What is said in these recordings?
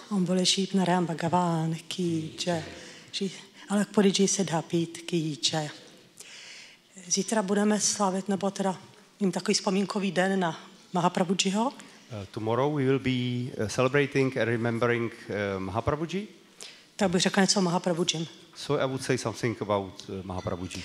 On vole Shibnaram Bhagavan ki jai. Ale Puriji Siddhapit ki jai. Zítra budeme slavit, nebo teda jim takový vzpomínkový den na Mahaprabhujiho. Tomorrow we will be celebrating and remembering Mahaprabhuji. Tak bych řekla něco o Mahaprabhujim. So I would say something about Mahaprabhuji.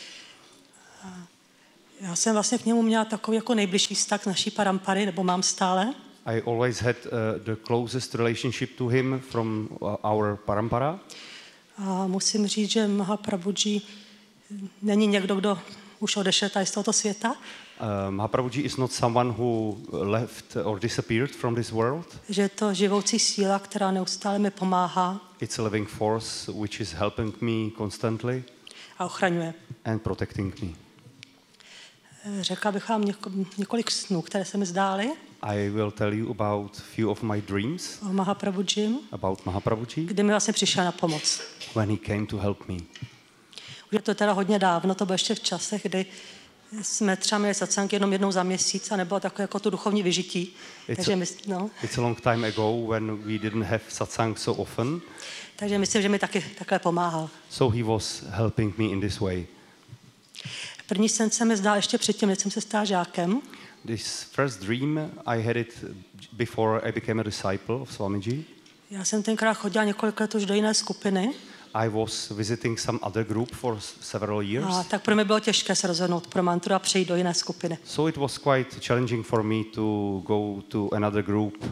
Já jsem vlastně k němu měla takový jako nejbližší vztah naší parampary, nebo mám stále. I always had the closest relationship to him from our parampara. A musím říct, že Mahaprabhuji není někdo, kdo už odešel tady z tohoto světa. Mahaprabhuji is not someone who left or disappeared from this world. Že je to živoucí síla, která neustále mi pomáhá. It's a living force which is helping me constantly A ochraňuje. and protecting me. Řekla bych vám několik snů, které se mi zdály. I will tell you about few of my dreams O Mahaprabhujim, about Mahaprabhuji kdy mi vlastně přišel na pomoc. when he came to help me. Už je to teda hodně dávno, to bylo ještě v časech, kdy jsme třeba měli satsang jenom jednou za měsíc a nebylo takové jako to duchovní vyžití. It's a long time ago when we didn't have satsang so often. Takže myslím, že mi taky takhle pomáhal. So he was helping me in this way. První sen se mi zdál ještě předtím, než jsem se stal žákem. This first dream, I had it before I became a disciple of Swamiji. Já jsem tenkrát chodila několik let už do jiné skupiny. I was visiting some other group for several years. A tak pro mě bylo těžké se rozhodnout pro mantru a přejít do jiné skupiny. So it was quite challenging for me to go to another group.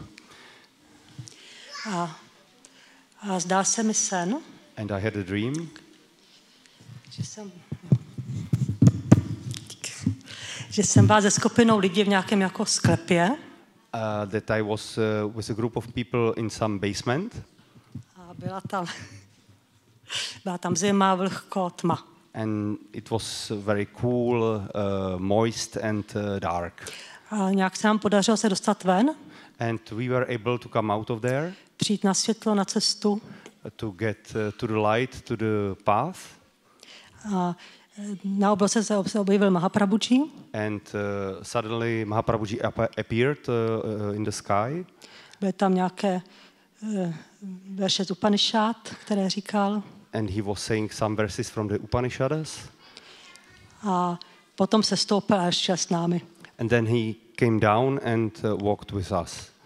A zdál se mi sen, And I had a dream že jsem byla se skupinou lidí v nějakém jako sklepě. that I was with a group of people in some basement. A byla tam zima, vlhko, tma. And it was very cool, moist and dark. A nějak se nám podařilo se dostat ven, And we were able to come out of there, přijít na světlo, na cestu. to get to the light, to the path. A na obloze se objevil Mahaprabhuji. And suddenly Mahaprabhuji appeared in the sky. Byly tam nějaké verše z Upanishad, které říkal. And he was saying some verses from the Upanishads. A potom se stoupil a šel s námi. And then he came down and walked with us.